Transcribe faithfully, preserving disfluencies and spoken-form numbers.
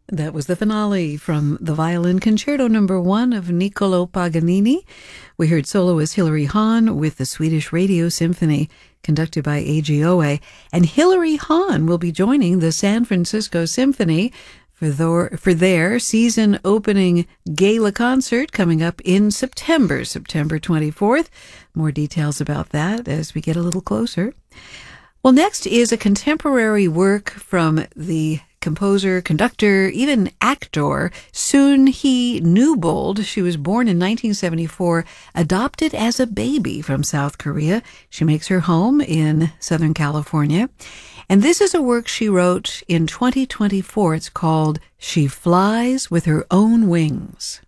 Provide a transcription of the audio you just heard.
That was the finale from the Violin Concerto Number One of Niccolò Paganini. We heard soloist Hilary Hahn with the Swedish Radio Symphony, conducted by A G O A. And Hilary Hahn will be joining the San Francisco Symphony for their, for their season opening gala concert coming up in September, September twenty-fourth. More details about that as we get a little closer. Well, next is a contemporary work from the composer, conductor, even actor, Soon-Hee Newbold. She was born in nineteen seventy-four, adopted as a baby from South Korea. She makes her home in Southern California. And this is a work she wrote in twenty twenty-four. It's called She Flies with Her Own Wings.